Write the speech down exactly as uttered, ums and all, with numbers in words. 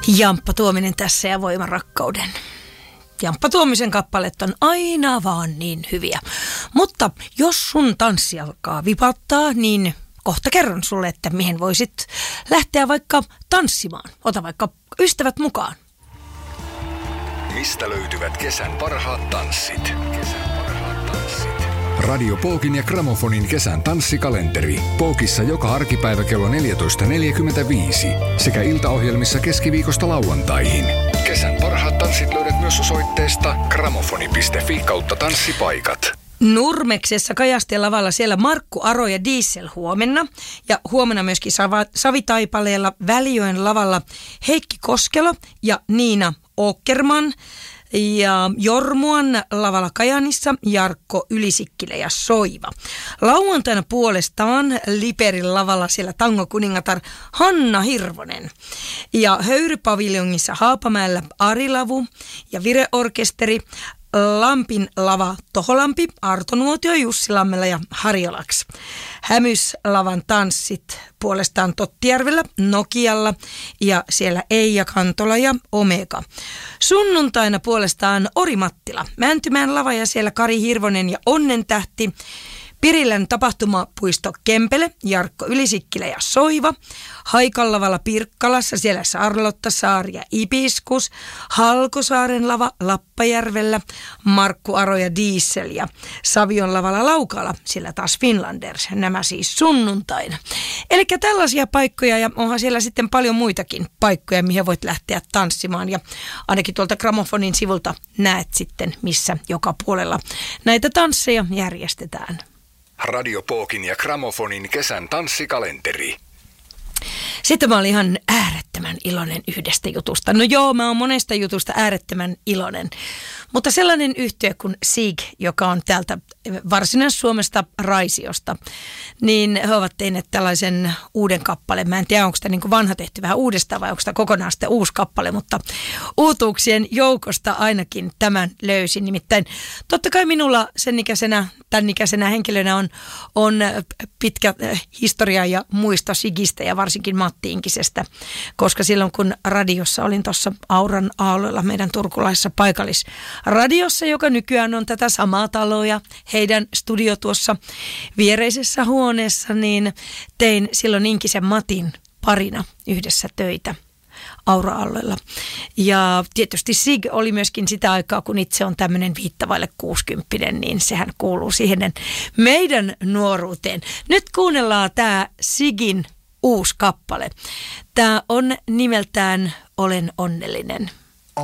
Jamppa Tuominen tässä ja Voima rakkauden. Jamppa Tuomisen kappaleet on aina vaan niin hyviä. Mutta jos sun tanssi alkaa vipattaa, niin kohta kerron sulle, että mihin voisit lähteä vaikka tanssimaan. Ota vaikka ystävät mukaan. Mistä löytyvät kesän parhaat tanssit? Kesän parhaat tanssit. Radio Pookin ja Gramofonin kesän tanssikalenteri. Pookissa joka arkipäivä kello neljätoista neljäkymmentäviisi sekä iltaohjelmissa keskiviikosta lauantaihin. Kesän parhaat tanssit löydät myös osoitteesta gramofoni piste fi kautta tanssipaikat. Nurmeksessa Kajasten lavalla siellä Markku Aro ja Diesel huomenna. Ja huomenna myöskin Savitaipaleella Välijoen lavalla Heikki Koskelo ja Niina Åkerman. Ja Jormuan lavalla Kajanissa Jarkko Ylisikkilä ja Soiva. Lauantaina puolestaan Liperin lavalla siellä tangokuningatar Hanna Hirvonen. Ja Höyrypaviljongissa Haapamäellä Ari Lavu ja Vireorkesteri. Lampin lava Toholampi, Arto Nuotio, Jussi Lammela ja Harjolaks. Hämyslavan tanssit puolestaan Tottijärvellä, Nokialla ja siellä Eija Kantola ja Omega. Sunnuntaina puolestaan Orimattila, Mäntymään lava ja siellä Kari Hirvonen ja Onnentähti. Pirilän tapahtumapuisto Kempele, Jarkko Ylisikkilä ja Soiva. Haikallavalla Pirkkalassa, siellä Sarlotta Saari ja Ipiskus. Halkosaaren lava Lappajärvellä, Markku Aro ja Diesel ja Savion lavalla Laukaalla, siellä taas Finlanders. Nämä siis sunnuntaina. Eli tällaisia paikkoja ja onhan siellä sitten paljon muitakin paikkoja, mihin voit lähteä tanssimaan. Ja ainakin tuolta Gramofonin sivulta näet sitten, missä joka puolella näitä tansseja järjestetään. Radio Pookin ja Gramofonin kesän tanssikalenteri. Sitten mä olin ihan äärettömän iloinen yhdestä jutusta. No joo, mä oon monesta jutusta äärettömän iloinen. Mutta sellainen yhtye kuin Sig, joka on täältä Varsinais-Suomesta Raisiosta, niin he ovat tehneet tällaisen uuden kappaleen. Mä en tiedä, onko tämä niin kuin vanha tehty vähän uudestaan vai onko tämä kokonaan sitten uusi kappale, mutta uutuuksien joukosta ainakin tämän löysin. Nimittäin totta kai minulla sen ikäisenä, tämän ikäisenä henkilönä on, on pitkä historia ja muisto Sigistä ja varsinkin Matti Inkisestä, koska silloin kun radiossa olin tuossa Auran aalloilla meidän turkulaisessa paikallisradiossa, joka nykyään on tätä samaa taloa ja heidän studio tuossa viereisessä huoneessa, niin tein silloin Inkisen Matin parina yhdessä töitä Aura-alueella. Ja tietysti Sig oli myöskin sitä aikaa, kun itse on tämmöinen viittavaille kuusikymppinen, niin sehän kuuluu siihen meidän nuoruuteen. Nyt kuunnellaan tämä Sigin uusi kappale. Tämä on nimeltään Olen onnellinen.